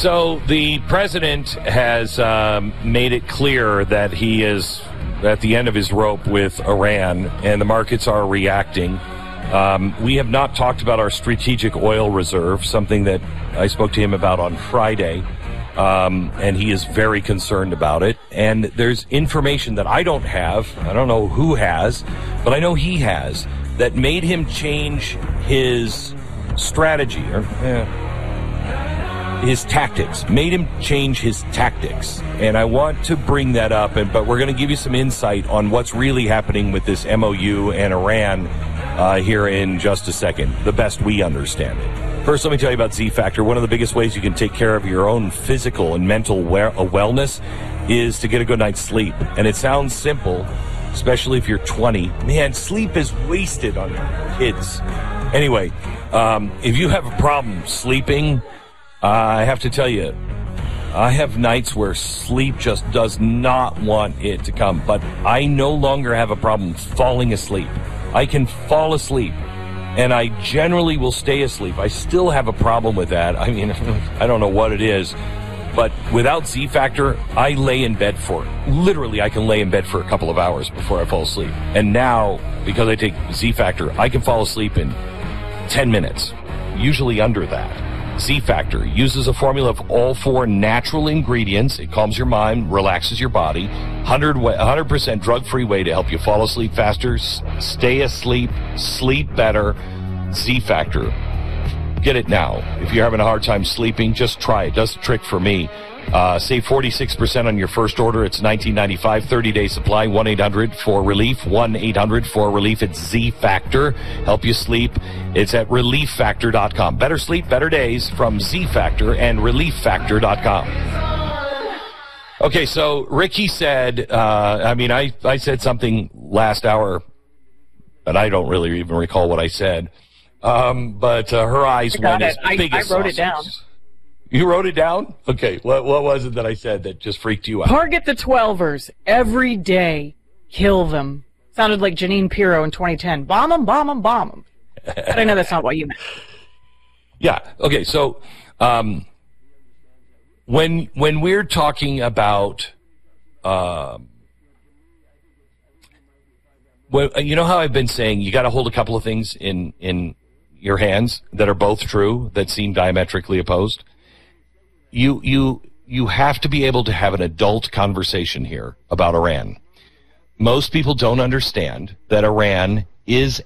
So the president has made it clear that he is at the end of his rope with Iran, and the markets are reacting. We have not talked about our strategic oil reserve, something that I spoke to him about on Friday, and he is very concerned about it. And there's information that I don't have, I don't know who has, but I know he has, that made him change his strategy, or his tactics, made him change his tactics. And I want to bring that up, but we're going to give you some insight on what's really happening with this MOU and Iran here in just a second, the best we understand it. First, let me tell you about Z-Factor. One of the biggest ways you can take care of your own physical and mental wellness is to get a good night's sleep. And it sounds simple, especially if you're 20. Man, sleep is wasted on kids. Anyway, if you have a problem sleeping, I have to tell you, I have nights where sleep just does not want it to come, but I no longer have a problem falling asleep. I can fall asleep, and I generally will stay asleep. I still have a problem with that. I mean, I don't know what it is, but without Z-Factor, I lay in bed literally, I can lay in bed for a couple of hours before I fall asleep. And now, because I take Z-Factor, I can fall asleep in 10 minutes, usually under that. Z-Factor uses a formula of all 4 natural ingredients. It calms your mind, relaxes your body. 100% drug-free way to help you fall asleep faster, stay asleep, sleep better. Z-Factor. Get it now. If you're having a hard time sleeping, just try it. Does the trick for me. Save 46% on your first order. It's $19.95, 30-day supply, 1-800-4RELIEF, 1-800-4RELIEF. It's Z-Factor. Help you sleep. It's at ReliefFactor.com. Better sleep, better days from Z-Factor and ReliefFactor.com. Okay, so Ricky said, I said something last hour, but I don't really even recall what I said. But her eyes went as big as I wrote saucers. it down. You wrote it down? Okay. What was it that I said that just freaked you out? Target the 12ers every day. Kill them. Sounded like Janine Pirro in 2010. Bomb them, bomb them, bomb them. But I know that's not what you meant. Yeah. Okay. So, when we're talking about, you know how I've been saying you got to hold a couple of things in your hands that are both true, that seem diametrically opposed? You have to be able to have an adult conversation here about Iran. Most people don't understand that Iran is